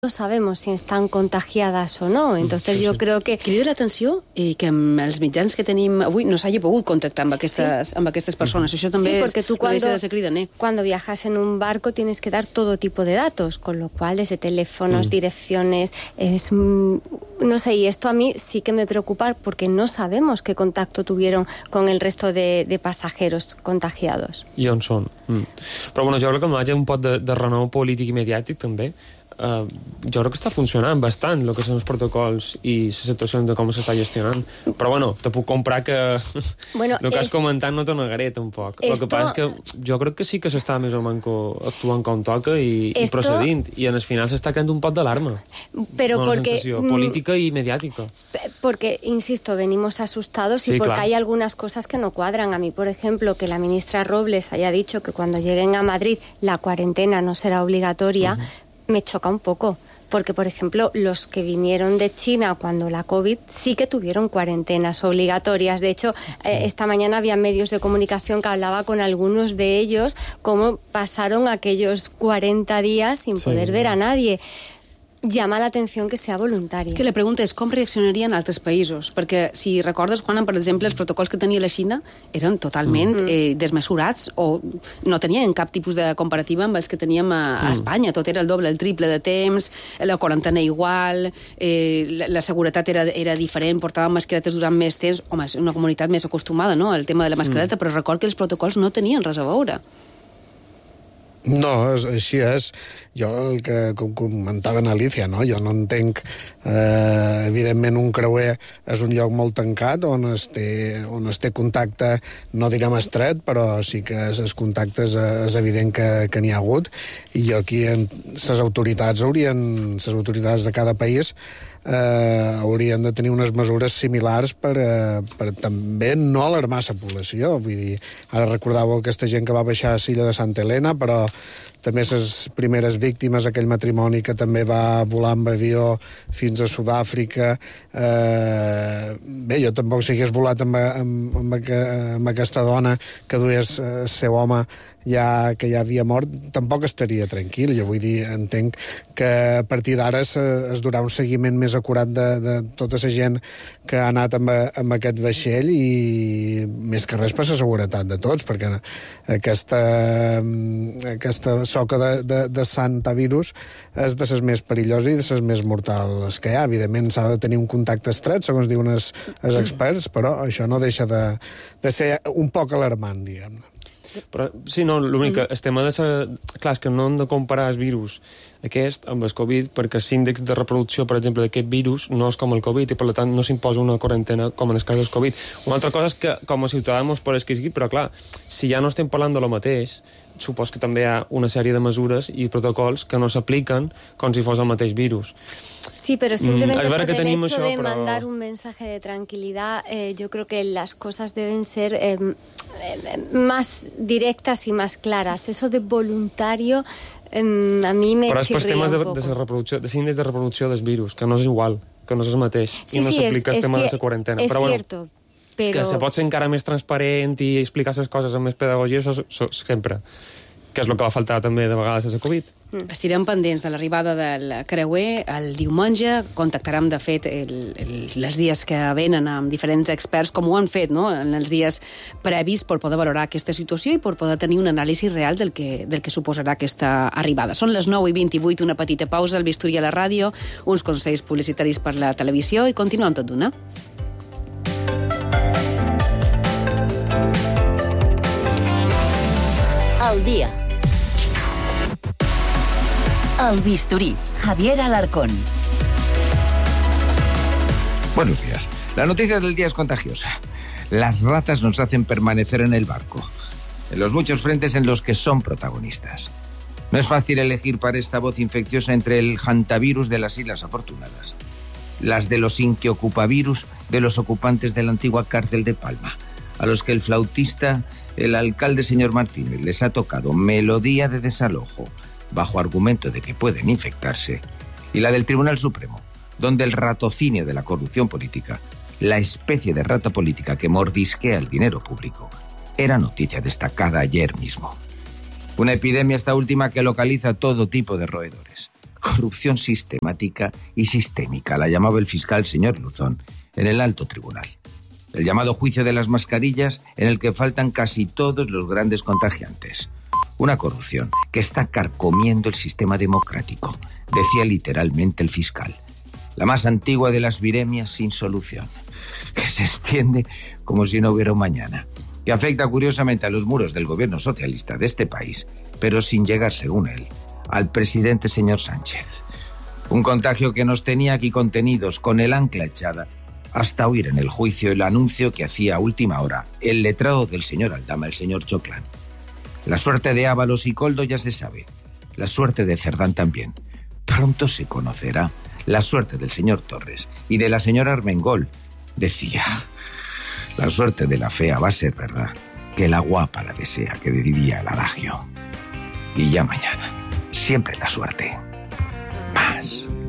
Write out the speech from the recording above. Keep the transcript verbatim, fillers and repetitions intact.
no sabemos si están contagiadas o no. Entonces sí, yo sí. creo que... Crida l'atenció i que amb els mitjans que tenim avui no s'hagi pogut contactar amb aquestes, sí. amb aquestes persones. Això també sí, porque tú cuando, no deixa de ser cridaner. Cuando viajas en un barco tienes que dar todo tipo de datos, con lo cual desde teléfonos, mm. direcciones, es... No sé, y esto a mí sí que me preocupa porque no sabemos qué contacto tuvieron con el resto de, de pasajeros contagiados. I on són. Mm. Però bueno, jo crec que amb un pot de, de renou polític i mediàtic també, Uh, jo crec que està funcionant bastant el que són els protocols i les situacions de com s'està gestionant, però bueno, te puc comprar que bueno, el que has es... comentat no t'ho negaré tampoc. Esto... el que passa és que jo crec que sí que s'està més o menys actuant com toca i, Esto... i procedint, i en el final s'està quedant un pot d'alarma. Pero una porque sensació política i mediàtica. Porque, insisto, venimos asustados y sí, porque claro. hay algunas cosas que no cuadran. A mí, por ejemplo, que la ministra Robles haya dicho que cuando lleguen a Madrid la cuarentena no será obligatoria, uh-huh. me choca un poco, porque, por ejemplo, los que vinieron de China cuando la COVID sí que tuvieron cuarentenas obligatorias. De hecho, eh, esta mañana había medios de comunicación que hablaba con algunos de ellos cómo pasaron aquellos cuarenta días sin sí. poder ver a nadie. Llama l'atenció que sea voluntari. És que la pregunta és com reaccionarien altres països, perquè si recordes, Juana, per exemple, els protocols que tenia la Xina eren totalment mm. eh, desmesurats o no tenien cap tipus de comparativa amb els que teníem a, a Espanya. Tot era el doble, el triple de temps, la quarantena igual, eh, la, la seguretat era, era diferent, portàvem mascaretes durant més temps. Home, és una comunitat més acostumada, no?, al tema de la mascareta, mm. però record que els protocols no tenien res a veure. No, així és. Jo el que comentava en Alicia, no? Jo no entenc... Eh, evidentment, un creuer és un lloc molt tancat on es té, on es té contacte, no direm estret, però sí que els contactes és evident que, que n'hi ha hagut. I jo aquí, les autoritats haurien... Les autoritats de cada país eh, haurien de tenir unes mesures similars per, eh, per també no alarmar la població. Vull dir, ara recordàveu aquesta gent que va baixar a l'illa de Santa Helena, però també les primeres víctimes, aquell matrimoni que també va volar amb avió fins a Sud-àfrica. Eh, bé, jo tampoc si hagués volat amb, amb, amb, amb aquesta dona que dués el seu home ja, que ja havia mort, tampoc estaria tranquil. Jo vull dir, entenc que a partir d'ara es, es durà un seguiment més acurat de, de tota la gent que ha anat amb, amb aquest vaixell i més que res per la seguretat de tots, perquè aquesta, aquesta soca de, de, de santavirus és de les més perilloses i de les més mortals que hi ha. Evidentment s'ha de tenir un contacte estret, segons diuen els, els experts, però això no deixa de, de ser un poc alarmant, diguem-ne. Però, sí, no, l'únic, mm. el tema de ser... Clar, és que no hem de comparar el virus aquest amb el Covid, perquè l'índex de reproducció, per exemple, d'aquest virus no és com el Covid i, per tant, no s'imposa una quarantena com en el cas del Covid. Una altra cosa és que, com a ciutadà, mos pareix que sigui, però, clar, si ja no estem parlant de lo mateix, supos que també hi ha una sèrie de mesures i protocols que no s'apliquen com si fos el mateix virus. Sí, pero simplemente mm, por que el hecho això, de però... mandar un mensaje de tranquilidad, eh, yo creo que las cosas deben ser eh, eh, más directas y más claras. Eso de voluntario eh, a mí me però és per temes de, un de, reproducció, de síndromes de reproducció dels virus, que no és igual, que no és el mateix, sí, i no sí, s'aplica el tema de la quarantena. És però, bueno, cierto, però... que se pot ser encara més transparent i explicar les coses amb més pedagogia, això, això sempre. Que és el que va faltar també de vegades a la Covid. Mm. Estirem pendents de l'arribada del creuer el diumenge. Contactarem, de fet, el, el, els dies que venen amb diferents experts, com ho han fet, no?, en els dies previs, per poder valorar aquesta situació i per poder tenir un anàlisi real del que, del que suposarà aquesta arribada. Són les nou i vint-i-vuit, una petita pausa, el bisturí a la ràdio, uns consells publicitaris per la televisió i continuem tot d'una. Al día. Al bisturí, Javier Alarcón. Buenos días. La noticia del día es contagiosa. Las ratas nos hacen permanecer en el barco, en los muchos frentes en los que son protagonistas. No es fácil elegir para esta voz infecciosa entre el hantavirus de las Islas Afortunadas, las de los inquiocupavirus de los ocupantes de la antigua cárcel de Palma, a los que el flautista, el alcalde señor Martínez, les ha tocado melodía de desalojo, bajo argumento de que pueden infectarse, y la del Tribunal Supremo, donde el ratocinio de la corrupción política, la especie de rata política que mordisquea el dinero público, era noticia destacada ayer mismo. Una epidemia esta última que localiza todo tipo de roedores, Corrupción sistemática y sistémica, la llamaba el fiscal señor Luzón en el alto tribunal. El llamado juicio de las mascarillas, en el que faltan casi todos los grandes contagiantes. Una corrupción que está carcomiendo el sistema democrático, decía literalmente el fiscal. La más antigua de las viremias sin solución, que se extiende como si no hubiera un mañana, que afecta curiosamente a los muros del gobierno socialista de este país, pero sin llegar, según él, al presidente señor Sánchez. Un contagio que nos tenía aquí contenidos con el ancla echada hasta oír en el juicio el anuncio que hacía a última hora el letrado del señor Aldama, el señor Choclán. La suerte de Ábalos y Coldo ya se sabe, la suerte de Cerdán también. Pronto se conocerá la suerte del señor Torres y de la señora Armengol. Decía, la suerte de la fea va a ser verdad, que la guapa la desea, que diría el adagio. Y ya mañana, siempre la suerte. Más.